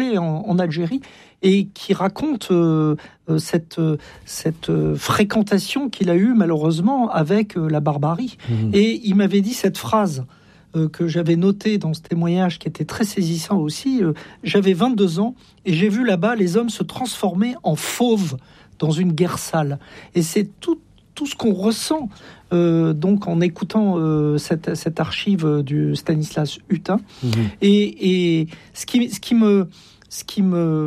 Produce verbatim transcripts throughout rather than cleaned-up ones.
allé en, en Algérie et qui raconte euh, cette, cette fréquentation qu'il a eue malheureusement avec la barbarie. Mmh. Et il m'avait dit cette phrase euh, que j'avais notée dans ce témoignage qui était très saisissant aussi. Euh, j'avais vingt-deux ans et j'ai vu là-bas les hommes se transformer en fauves dans une guerre sale. Et c'est tout, tout ce qu'on ressent euh, donc en écoutant euh, cette, cette archive du Stanislas Hutin. Mmh. Et, et ce qui, ce qui me... Ce qui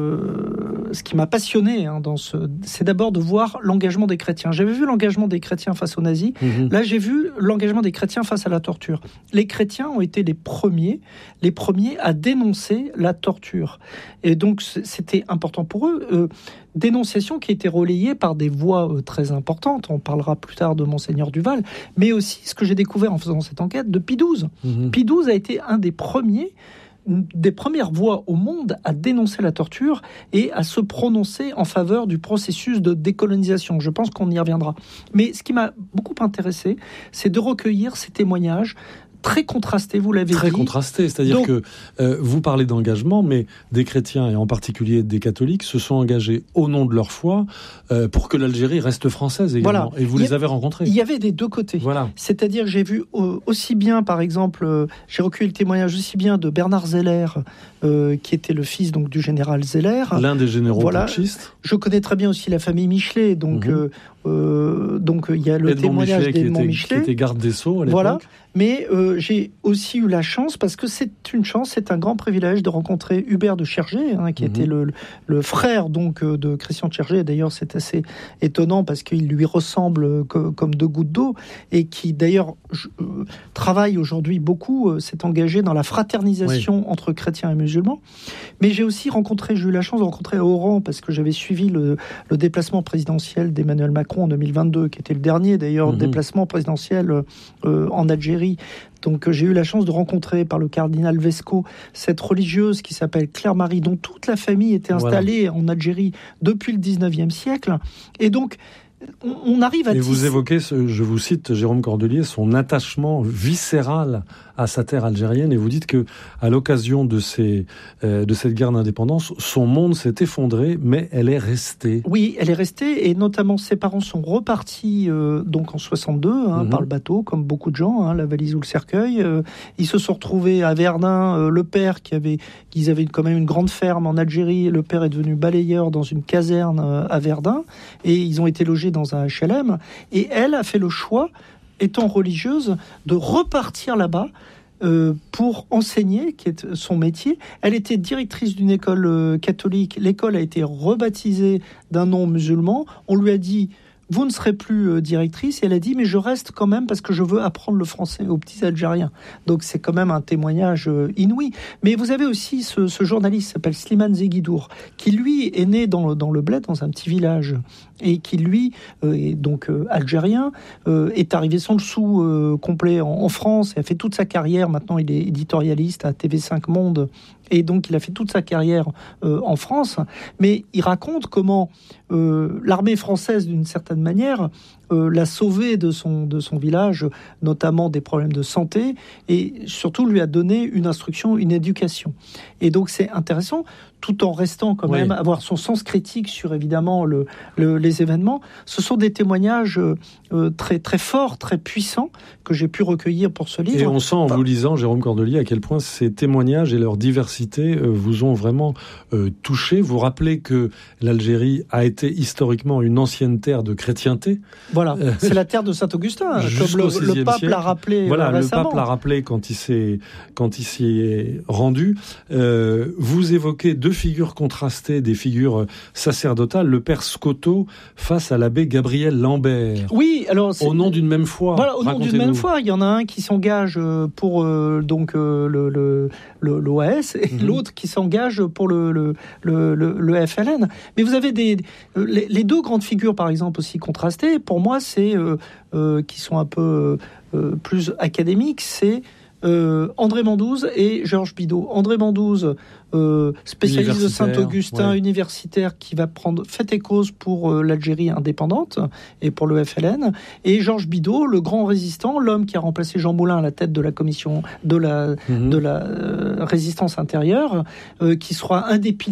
me, ce qui m'a passionné hein, dans ce, c'est d'abord de voir l'engagement des chrétiens. J'avais vu l'engagement des chrétiens face aux nazis. Mmh. Là, j'ai vu l'engagement des chrétiens face à la torture. Les chrétiens ont été les premiers, les premiers à dénoncer la torture. Et donc, c'était important pour eux. Euh, dénonciation qui a été relayée par des voix euh, très importantes. On parlera plus tard de Monseigneur Duval, mais aussi ce que j'ai découvert en faisant cette enquête de Pie douze. Mmh. Pie douze a été un des premiers des premières voix au monde à dénoncer la torture et à se prononcer en faveur du processus de décolonisation. Je pense qu'on y reviendra. Mais ce qui m'a beaucoup intéressé, c'est de recueillir ces témoignages très contrasté, vous l'avez très dit. Très contrasté, c'est-à-dire Donc, que euh, vous parlez d'engagement, mais des chrétiens, et en particulier des catholiques, se sont engagés au nom de leur foi euh, pour que l'Algérie reste française également. Voilà. Et vous il les avez rencontrés. Il y avait des deux côtés. Voilà. C'est-à-dire que j'ai vu euh, aussi bien, par exemple, euh, j'ai recueilli le témoignage aussi bien de Bernard Zeller, euh, qui était le fils donc, du général Zeller. L'un des généraux voilà. putschistes. Je connais très bien aussi la famille Michelet, donc... Mm-hmm. euh, Euh, donc il y a le Edmond témoignage Michelet, d'Edmond qui était, Michelet qui était garde des Sceaux à l'époque. Voilà. Mais euh, j'ai aussi eu la chance, parce que c'est une chance, c'est un grand privilège de rencontrer Hubert de Chergé, hein, qui mm-hmm. était le, le frère donc de Christian de Chergé. D'ailleurs, c'est assez étonnant parce qu'il lui ressemble co- comme deux gouttes d'eau et qui d'ailleurs je, euh, travaille aujourd'hui beaucoup, euh, s'est engagé dans la fraternisation oui. entre chrétiens et musulmans. Mais j'ai aussi rencontré, j'ai eu la chance de rencontrer à Oran parce que j'avais suivi le, le déplacement présidentiel d'Emmanuel Macron en deux mille vingt-deux, qui était le dernier d'ailleurs mmh. déplacement présidentiel euh, en Algérie. Donc euh, j'ai eu la chance de rencontrer par le cardinal Vesco cette religieuse qui s'appelle Claire-Marie, dont toute la famille était installée voilà. en Algérie depuis le dix-neuvième siècle. Et donc on, on arrive à... Et vous évoquez, ce, je vous cite Jérôme Cordelier, son attachement viscéral à sa terre algérienne, et vous dites que à l'occasion de, ces, euh, de cette guerre d'indépendance, son monde s'est effondré, mais elle est restée. Oui, elle est restée, et notamment ses parents sont repartis euh, donc en soixante-deux hein, mm-hmm. par le bateau, comme beaucoup de gens, hein, la valise ou le cercueil. Euh, ils se sont retrouvés à Verdun. Euh, le père, qui avait, ils avaient quand même une grande ferme en Algérie, le père est devenu balayeur dans une caserne euh, à Verdun, et ils ont été logés dans un H L M. Et elle a fait le choix, étant religieuse, de repartir là-bas euh, pour enseigner, qui est son métier. Elle était directrice d'une école euh, catholique. L'école a été rebaptisée d'un nom musulman. On lui a dit... vous ne serez plus euh, directrice. Et elle a dit, mais je reste quand même parce que je veux apprendre le français aux petits Algériens. Donc c'est quand même un témoignage euh, inouï. Mais vous avez aussi ce, ce journaliste qui s'appelle Slimane Zeguidour, qui lui est né dans, dans le bled, dans un petit village, et qui lui euh, est donc euh, algérien, euh, est arrivé sans le sou euh, complet en, en France, et a fait toute sa carrière. Maintenant il est éditorialiste à T V cinq Monde, et donc il a fait toute sa carrière euh, en France. Mais il raconte comment euh, l'armée française, d'une certaine manière, euh, l'a sauvé de son, de son village, notamment des problèmes de santé, et surtout lui a donné une instruction, une éducation. Et donc c'est intéressant, tout en restant quand même, oui. avoir son sens critique sur évidemment le, le, les événements. Ce sont des témoignages euh, très, très forts, très puissants, que j'ai pu recueillir pour ce livre. Et on sent en enfin, vous lisant, Jérôme Cordelier, à quel point ces témoignages et leur diversité euh, vous ont vraiment euh, touché. Vous rappelez que l'Algérie a été historiquement une ancienne terre de chrétienté. Voilà, euh, c'est la terre de Saint-Augustin, comme le, le pape siècle. l'a rappelé Voilà, euh, récemment. Le pape l'a rappelé quand il s'est, quand il s'y est rendu. Euh, vous évoquez deux figures contrastées, des figures sacerdotales, le père Scotto face à l'abbé Gabriel Lambert. Oui, alors c'est... au nom d'une même foi. Voilà, au nom d'une même foi, il y en a un qui s'engage pour euh, donc euh, le, le, le l'O A S et mm-hmm. l'autre qui s'engage pour le le, le le le F L N. Mais vous avez des les, les deux grandes figures par exemple aussi contrastées. Pour moi, c'est euh, euh, qui sont un peu euh, plus académiques, c'est Euh, André Mandouze et Georges Bidault. André Mandouze, euh, spécialiste de Saint-Augustin, ouais. universitaire, qui va prendre fait et cause pour euh, l'Algérie indépendante et pour le F L N. Et Georges Bidault, le grand résistant, l'homme qui a remplacé Jean Moulin à la tête de la commission de la, mm-hmm. de la euh, résistance intérieure, euh, qui sera un des piliers